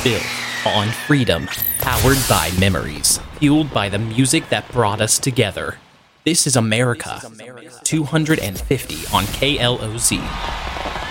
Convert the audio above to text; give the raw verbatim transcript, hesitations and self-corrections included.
built on freedom, powered by memories, fueled by the music that brought us together. This is America, two hundred fifty on K L O Z.